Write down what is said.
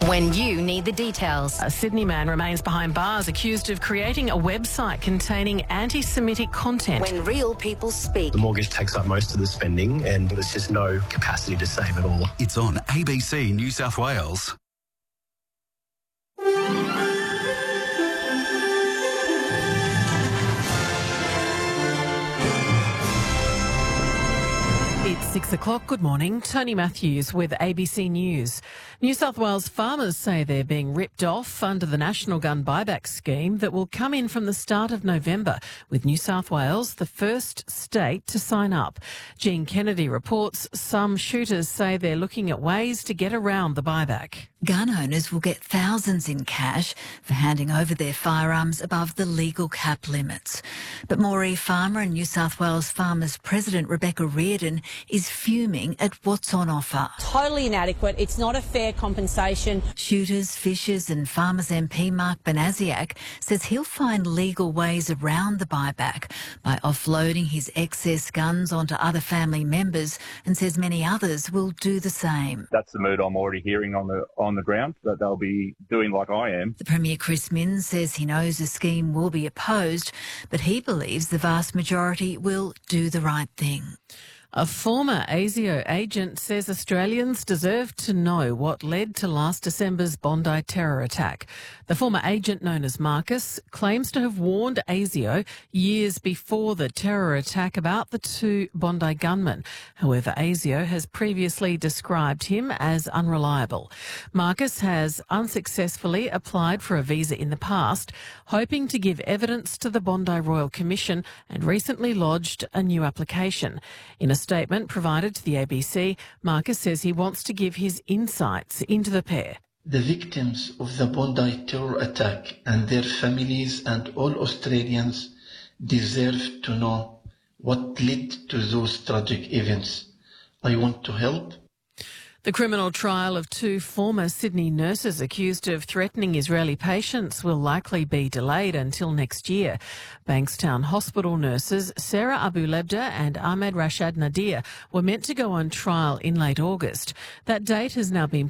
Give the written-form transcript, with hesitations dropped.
when you need the details. A Sydney man remains behind bars accused of creating a website containing anti-Semitic content. When real people speak. The mortgage takes up most of the spending and there's just no capacity to save it all. It's on ABC New South Wales. It's 6 o'clock. Good morning. Tony Matthews with ABC News. New South Wales farmers say they're being ripped off under the National Gun Buyback Scheme that will come in from the start of November, with New South Wales the first state to sign up. Jean Kennedy reports some shooters say they're looking at ways to get around the buyback. Gun owners will get thousands in cash for handing over their firearms above the legal cap limits. But Moree Farmer and New South Wales Farmers President Rebecca Reardon is fuming at what's on offer. Totally inadequate. It's not a fair compensation. Shooters, fishers and Farmers MP Mark Banasiak says he'll find legal ways around the buyback by offloading his excess guns onto other family members, and says many others will do the same. That's the mood I'm already hearing on the ground, that they'll be doing like I am. The Premier Chris Minns says he knows the scheme will be opposed, but he believes the vast majority will do the right thing. A former ASIO agent says Australians deserve to know what led to last December's Bondi terror attack. The former agent, known as Marcus, claims to have warned ASIO years before the terror attack about the two Bondi gunmen. However, ASIO has previously described him as unreliable. Marcus has unsuccessfully applied for a visa in the past, hoping to give evidence to the Bondi Royal Commission, and recently lodged a new application. In a statement provided to the ABC, Marcus says he wants to give his insights into the pair. The victims of the Bondi terror attack and their families and all Australians deserve to know what led to those tragic events. I want to help. The criminal trial of two former Sydney nurses accused of threatening Israeli patients will likely be delayed until next year. Bankstown Hospital nurses Sarah Abu Lebda and Ahmed Rashad Nadir were meant to go on trial in late August. That date has now been